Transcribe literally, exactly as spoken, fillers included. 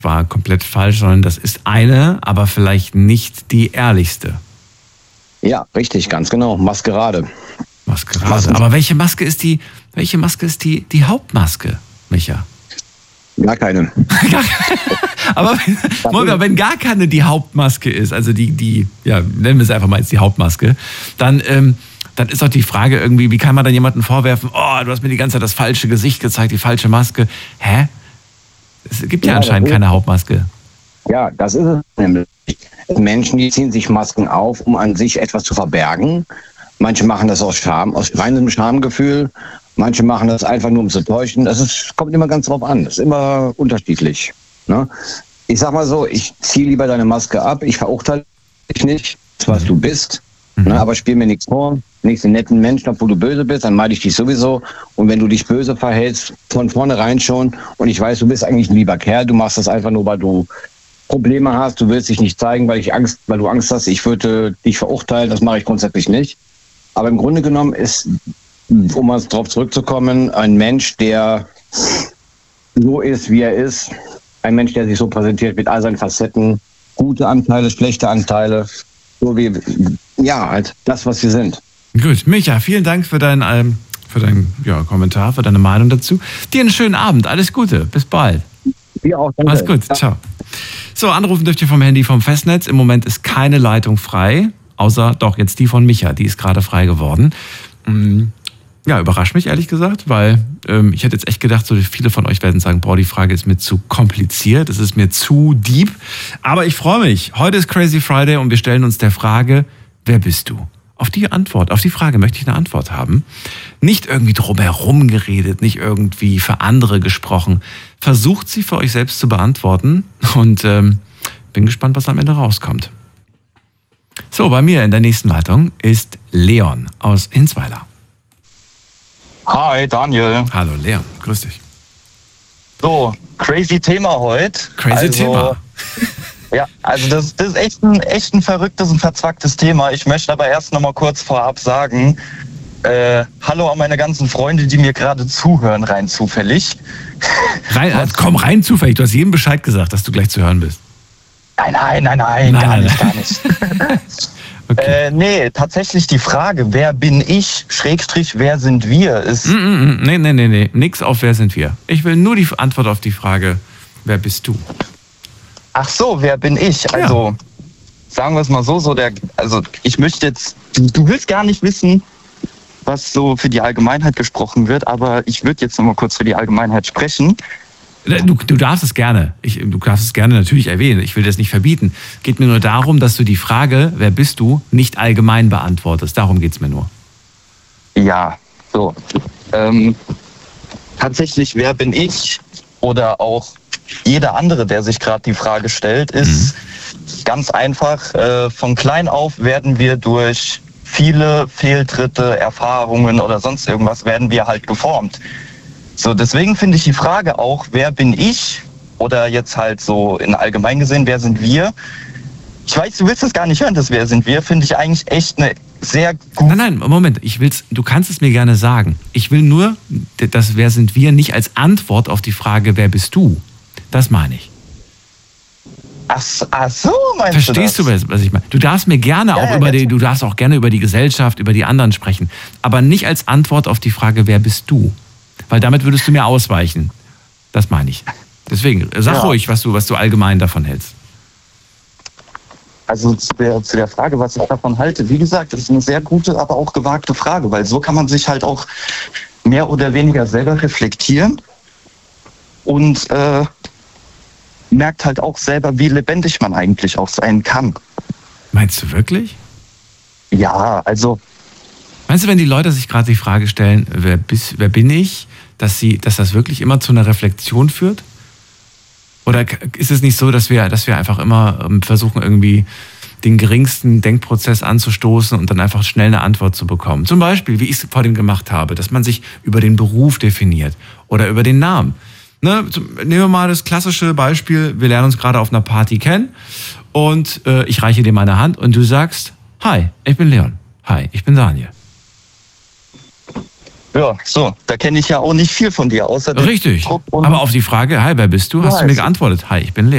war komplett falsch, sondern das ist eine, aber vielleicht nicht die ehrlichste. Ja, richtig, ganz genau. Maskerade. Maskerade. Masken. Aber welche Maske ist die, welche Maske ist die, die Hauptmaske, Micha? Gar keine. Aber wenn, wenn gar keine die Hauptmaske ist, also die, die, ja, nennen wir es einfach mal jetzt die Hauptmaske, dann, ähm, dann ist doch die Frage irgendwie, wie kann man dann jemandem vorwerfen, oh, du hast mir die ganze Zeit das falsche Gesicht gezeigt, die falsche Maske. Hä? Es gibt ja, ja anscheinend keine Hauptmaske. Ja, das ist es nämlich. Menschen, die ziehen sich Masken auf, um an sich etwas zu verbergen. Manche machen das aus Scham, aus reinem Schamgefühl. Manche machen das einfach nur, um zu täuschen. Das ist, kommt immer ganz drauf an. Das ist immer unterschiedlich. Ne? Ich sag mal so, ich ziehe lieber deine Maske ab. Ich verurteile dich nicht, was du bist. Mhm. Ne? Aber spiel mir nichts vor. Nicht den netten Menschen, obwohl du böse bist, dann meide ich dich sowieso. Und wenn du dich böse verhältst, von vornherein schon, und ich weiß, du bist eigentlich ein lieber Kerl, du machst das einfach nur, weil du Probleme hast, du willst dich nicht zeigen, weil ich Angst, weil du Angst hast, ich würde dich verurteilen, das mache ich grundsätzlich nicht. Aber im Grunde genommen ist, um mal darauf zurückzukommen, ein Mensch, der so ist, wie er ist, ein Mensch, der sich so präsentiert mit all seinen Facetten, gute Anteile, schlechte Anteile, so wie, ja, halt das, was wir sind. Gut, Micha, vielen Dank für deinen, ähm, für deinen ja, Kommentar, für deine Meinung dazu. Dir einen schönen Abend, alles Gute, bis bald. Dir auch, danke. Alles gut, ciao. So, anrufen dürft ihr vom Handy vom Festnetz. Im Moment ist keine Leitung frei, außer doch jetzt die von Micha, die ist gerade frei geworden. Ja, überrascht mich ehrlich gesagt, weil ähm, ich hätte jetzt echt gedacht, so viele von euch werden sagen, boah, die Frage ist mir zu kompliziert, es ist mir zu deep. Aber ich freue mich. Heute ist Crazy Friday und wir stellen uns der Frage, wer bist du? Auf die Antwort, auf die Frage möchte ich eine Antwort haben. Nicht irgendwie drumherum geredet, nicht irgendwie für andere gesprochen. Versucht sie für euch selbst zu beantworten und ähm, bin gespannt, was am Ende rauskommt. So, bei mir in der nächsten Leitung ist Leon aus Hinsweiler. Hi, Daniel. Hallo Leon, grüß dich. So, crazy Thema heute. Crazy also, Thema. Ja, also das, das ist echt ein, echt ein verrücktes und verzwacktes Thema. Ich möchte aber erst noch mal kurz vorab sagen, äh, hallo an meine ganzen Freunde, die mir gerade zuhören, rein zufällig. Rein, also komm, rein zufällig. Du hast jedem Bescheid gesagt, dass du gleich zu hören bist. Nein, nein, nein, nein, nein gar nein, nicht, gar nicht. Okay. Äh, nee, tatsächlich die Frage, wer bin ich, Schrägstrich, wer sind wir, ist... Mm, mm, nee, nee, nee, nee, nix auf wer sind wir. Ich will nur die Antwort auf die Frage, wer bist du? Ach so, wer bin ich? Also, ja. Sagen wir es mal so, so der, also ich möchte jetzt, du, du willst gar nicht wissen, was so für die Allgemeinheit gesprochen wird, aber ich würde jetzt noch mal kurz für die Allgemeinheit sprechen. Du, du darfst es gerne. Ich, du darfst es gerne natürlich erwähnen. Ich will das nicht verbieten. Geht mir nur darum, dass du die Frage, wer bist du, nicht allgemein beantwortest. Darum geht es mir nur. Ja, so. Ähm, tatsächlich, wer bin ich? Oder auch jeder andere, der sich gerade die Frage stellt, ist mhm. ganz einfach. Äh, von klein auf werden wir durch viele Fehltritte, Erfahrungen oder sonst irgendwas, werden wir halt geformt. So, deswegen finde ich die Frage auch, wer bin ich? Oder jetzt halt so in allgemein gesehen, wer sind wir? Ich weiß, du willst das gar nicht hören, das wer sind wir, finde ich eigentlich echt eine sehr gute... Nein, nein, Moment, ich will's, du kannst es mir gerne sagen. Ich will nur, das wer sind wir nicht als Antwort auf die Frage, wer bist du? Das meine ich. Ach, ach so, meinst Verstehst du das? Verstehst du, was ich meine? Du darfst mir gerne ja, auch ja, über die, du darfst auch gerne über die Gesellschaft, über die anderen sprechen, aber nicht als Antwort auf die Frage, wer bist du? Weil damit würdest du mir ausweichen. Das meine ich. Deswegen, sag ja. ruhig, was du, was du allgemein davon hältst. Also zu der, zu der Frage, was ich davon halte, wie gesagt, das ist eine sehr gute, aber auch gewagte Frage, weil so kann man sich halt auch mehr oder weniger selber reflektieren und äh, merkt halt auch selber, wie lebendig man eigentlich auch sein kann. Meinst du wirklich? Ja, also... Meinst du, wenn die Leute sich gerade die Frage stellen, wer, bist, wer bin ich, dass, sie, dass das wirklich immer zu einer Reflexion führt? Oder ist es nicht so, dass wir, dass wir einfach immer versuchen, irgendwie den geringsten Denkprozess anzustoßen und dann einfach schnell eine Antwort zu bekommen? Zum Beispiel, wie ich es vorhin gemacht habe, dass man sich über den Beruf definiert oder über den Namen. Ne, nehmen wir mal das klassische Beispiel, wir lernen uns gerade auf einer Party kennen und äh, ich reiche dir meine Hand und du sagst, hi, ich bin Leon. Hi, ich bin Daniel. Ja, so, da kenne ich ja auch nicht viel von dir, außer Richtig. Aber auf die Frage, hi, wer bist du, hast du mir geantwortet, hi, ich bin Leo.